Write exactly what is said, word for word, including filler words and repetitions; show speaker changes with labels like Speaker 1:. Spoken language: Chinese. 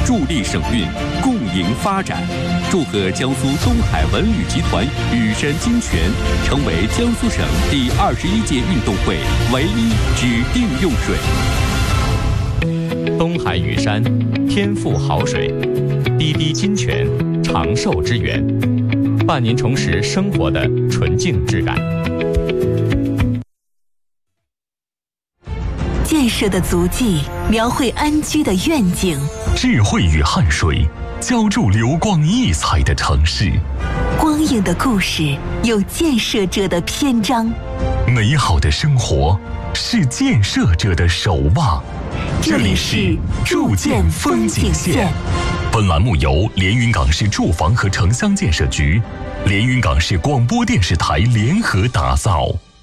Speaker 1: 助力省运，共赢发展。祝贺江苏东海文旅集团羽山金泉成为江苏省第二十一届运动会唯一指定用水。
Speaker 2: 东海羽山，天赋好水；滴滴金泉，长寿之源，伴您重拾生活的纯净质感。
Speaker 3: 建设的足迹描绘安居的愿景，
Speaker 4: 智慧与汗水浇筑流光溢彩的城市。
Speaker 3: 光影的故事有建设者的篇章，
Speaker 4: 美好的生活是建设者的守望。
Speaker 3: 这里是筑建风景线。
Speaker 4: 本栏目由连云港市住房和城乡建设局、连云港市广播电视台联合打造。